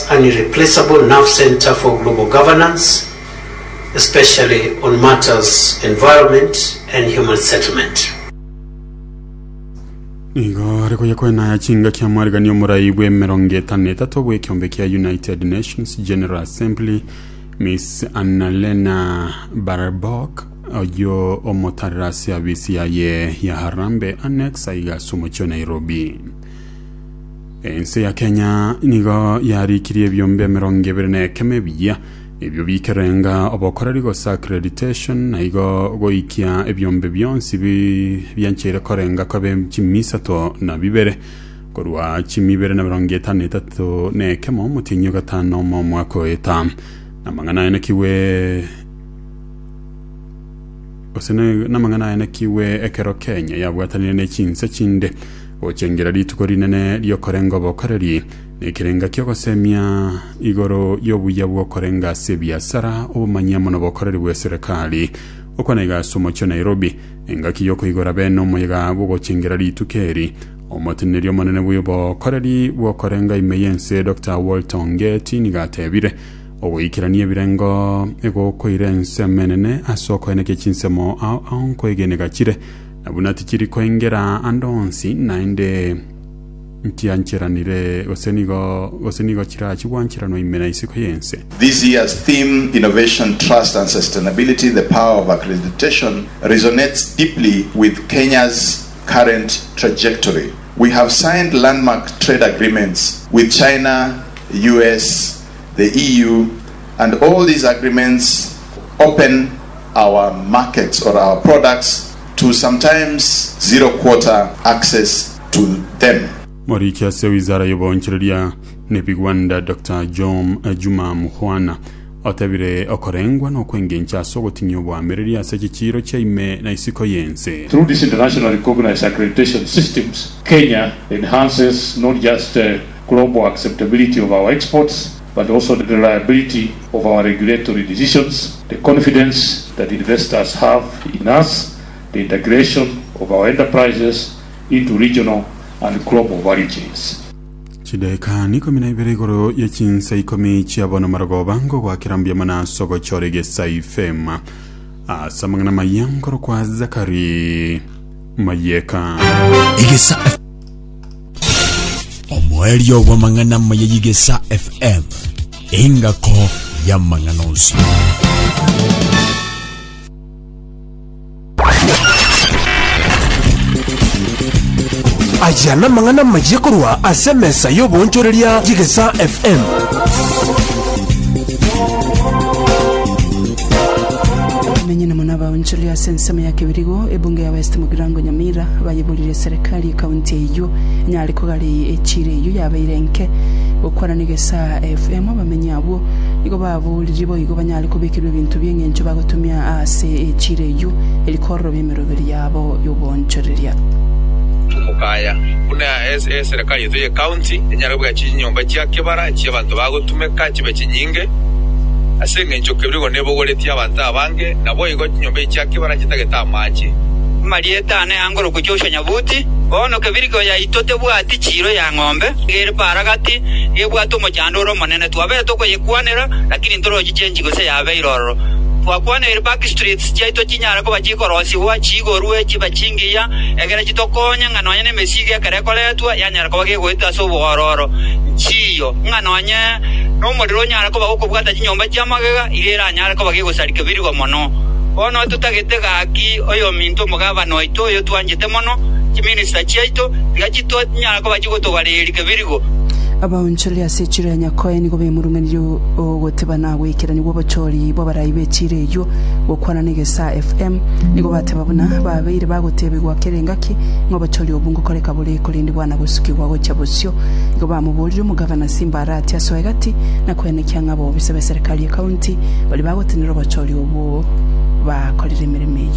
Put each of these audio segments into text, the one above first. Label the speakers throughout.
Speaker 1: an irreplaceable nerve center for global governance, especially on matters environment and human settlement.
Speaker 2: Nigo reko yakwena yachinga kya mwarigani omuraibwe merongetane tatobwe kyombe kya United Nations General Assembly Miss Annalena Baerbock oyo omotarasi abisi ya Harambe Annex aiga sumocho Nairobi. Ense ya Kenya nigo yarikirie byombe merongeberne kemebiya ebyo bikerenga obokorari go accreditation naigo goikia ebyombe byonsi byanchere korenga kobe chimisato na bibere korwa chimibere na merongetane tato ne kemo mutinyo gatano mo mwako eta namangana ene kiwe osene namangana ene kiwe ekero Kenya yabwatanire ne chinse chinde ochengera litukorinene lyokorenga bokorari nekirenga kyogosemia igoro yobuya bwokorenga sebiasara obumanyamo no bokorari bwe serikali okonega sumocho Nairobi engaki yoko igora beno moyega bwogochengera litukeri omotenerio monene buyo bokorari bwokorenga imeyense Dr. Walter Ngeti nigatebire obuyikiranie birengo ego koirense menene asoko eneke chinsemo onko egenega chire abunati kiri koengera andonsi nainde ntianchiranire osenigo chira chiwanchirano imena isiko yense.
Speaker 3: This year's theme, Innovation, Trust and Sustainability, the Power of Accreditation, resonates deeply with Kenya's current trajectory. We have signed landmark trade agreements with China, US, the EU, and all these agreements open our markets or our products to sometimes zero-quota access to them.
Speaker 2: Morikia se wizara yoboncheria nebigwanda Dr. Juma Muhwana otabire okorengwa no kwengencha sogotinyo bwa mereria sekikiro chaime na isiko yense.
Speaker 4: Through this international recognized accreditation systems, Kenya enhances not just global acceptability of our exports, but also the reliability of our regulatory decisions, the confidence that investors have in us, the integration of our enterprises into regional and global value chains.
Speaker 2: Chideka niko minaibere goro yachinsa ikomi chiabono maragobango kwa kirambia mana sogo chorege saifema samangana mayangoro kwa Zakari Mayeka
Speaker 5: Igesa Omwelio wa mangana mayigesa FM Ingako ya manganonsi
Speaker 6: Ajana mangana majikorwa asemesa yobonchoreria Jigesa FM.
Speaker 7: Menyina munaba onchoreria sensema ya kibirigo ebunge ya West Mugirango Nyamira bayibulire serikali county eyo nyali kogali echire eyo yabairenke okwana Nigesa FM bamenyabo igo babuliribo igo banyali kubikirwa ibintu byengencho bagotumya ase echire eyo elikorro bemeroberi yabo yobonchoreria
Speaker 8: mukaya kuna serikali yetu ya county enyarabwa chinyomba kya kibara cy'abantu bagotumeka kibe kinyinge asenge njo kebirigo nebo goleti abantu abange nabo igo kinyomba kya kibara kitageta amaji marieta ane angoro kucyosha nyabuti bono kebirigo ya itote bwati chiro ya ngombe ere paragati ebwato mo cyandoro monene twabe to koyekwanera lakini ndoro gichenji gose yabe iroro wakwana iri back streets chaito chinyara ko bachikorosi wa chigorwe chibachingiya egera chitokonya nganonya ne mesige kare koletwa yanyara ko bagegwita so bororo chiyo nganonya no modiro nyara ko bagokubwata chinyomba chamagega irera nyara ko bagegosarika birigo mono ono tutagete gaki oyo minto mugaba no ito yo twanjete mono chiminista chaito gachito nyara ko bachigotogareri kebirigo
Speaker 7: abawunchali asechira nyakoye nigo bemurunganiro ogotebana wekirani bw'abachori bw'abarayi bechire yo gokwana Nigesa FM nigo batebabuna babeire bagotebegwa kerengaki ng'abachori obungo koreka bule kolindi bwana gusukirwa gochabusyo nigo bamubulira umugavana Simba Arati asoegati na kwene kyangabo bisebe serikali ya county bali bagotenero bachori obo bakolire mireme yo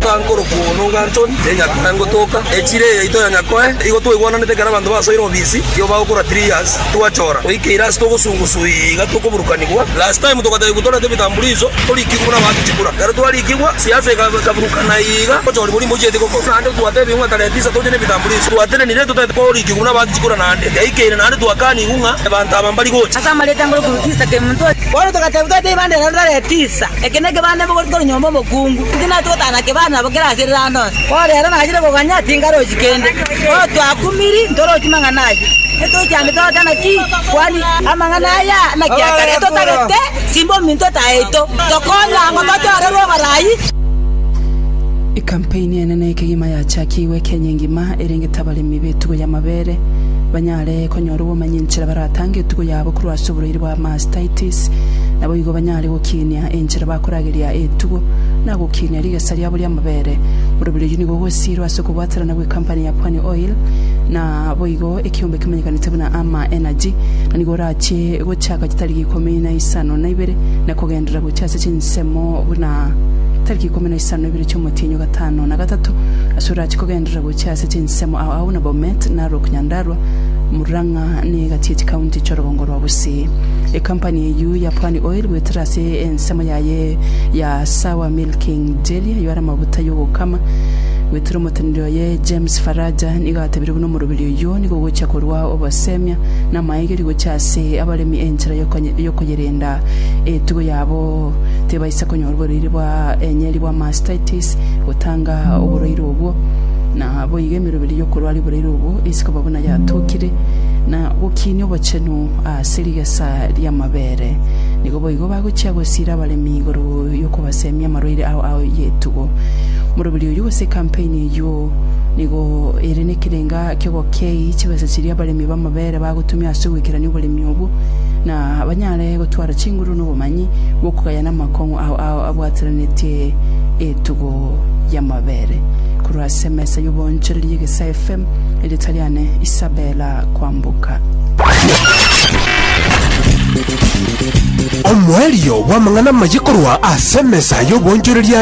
Speaker 9: tankoro kuno ganton enya tango toka echire ito nyakoe igo tu igwana netekana bantu basoiro bisi yo bagukora 3 years tuwachora oikira stogo sungusui gatoko burukanigwa last time tokata gutora de bitambulizo tori kiguna bantu chikura kare twali kigwa siasa kaburukana iga kochori muri moje de koko nande tuwate bimwa tare tisa toje ne bitambulizo tuwate ni leto tori kiguna bantu chikura nande yaikira nande tuwakani hunga bantu abambali gocha
Speaker 10: asa maleta ngoro kurutisa ke muntu bora tokata utate bande rare tisa ekenege bande bogoro nyombo mokungu ndina totana ke bana bokera asirira ndo ore era najire boganya tingaro jikende o twakumiri ndoro timanganaji eto cyane totana ki kwani amanganaya na kyakare totagete simbo minto taito tokola ngototora ro barayi
Speaker 7: ikampeni enene kigima ya chakiwe Kenya ngima erengeta mibetugo ya mabere banyale konyora ubumenyi nchira baratanga etugo yabo kuri wasoborera ba mastitis nabo yigo banyale gukinia enchira bakorageria etugo na gukinia rigesa lyabo lya mabere urubire nigo gosiro asoko bwatara na company ya Pwani Oil na boigo ekiombe kimenyekanite buna Ama Energy na nigo rache gochaka kitari gikomeye na isano na ibere na kugendera gucyase kinsemo buna tariki 12 cy'umutinyo 5 na 3 asura kikogendera gucyase kinsemo aho na Bomet na Roknyandarwa Muranga ni gatiti county chorongoro busi e company yu ya Pwani Oil wetrase ensemo yaye ya Sawa Milking Jelly yara mabuta yo gukama wetro motendyo ye James Faraja nigatabire buno mu rubiri yo nigo gucya korwa obasemya na mayigiri gucyase abaremi enjira yo kogerenda tugo yabo tebayisa konyorwa rirwa enyeri bwa mastitis utanga uburoiro ubwo na boyige mirubiri yo korwa liburiro ubwo isiko babona yatukire na ukini obachenu serigesa lya mabere nigo boyigo bagucya gusira abaremi igoro yo kubasemya maroire aho yetugo murubiri yo se campaign yo nigo erene kirenga kyo kei kibasa kiri abaremi bamabere bagutumya asuwikira ni uburemi ubu na abanyare gutwara kinguru n'ubumanyi bwo kugaya n'amakongo aho abwatranete etugo yamabere kuri SMS y'ubonjeri y'Igesa FM Italiane Isabella Kwambuka
Speaker 6: omwelio wamangana majikorwa asemesa y'ubonjeri